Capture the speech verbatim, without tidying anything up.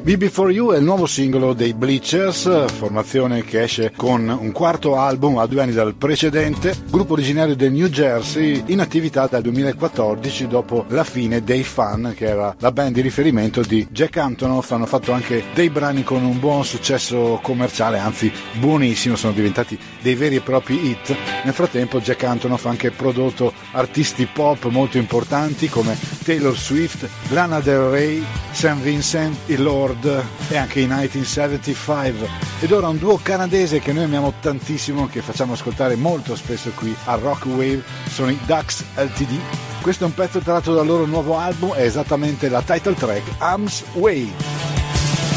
Be Before You è il nuovo singolo dei Bleachers, formazione che esce con un quarto album a due anni dal precedente, gruppo originario del New Jersey in attività dal duemilaquattordici dopo la fine dei Fun, che era la band di riferimento di Jack Antonoff. Hanno fatto anche dei brani con un buon successo commerciale, anzi buonissimo, sono diventati dei veri e propri hit. Nel frattempo Jack Antonoff ha anche prodotto artisti pop molto importanti come Taylor Swift, Lana Del Rey, Saint Vincent, il Lord e anche i millenovecentosettantacinque. Ed ora un duo canadese che noi amiamo tantissimo, che facciamo ascoltare molto spesso qui a Rock Wave, sono i Ducks Ltd. Questo è un pezzo tratto dal loro nuovo album, è esattamente la title track Arms Wave.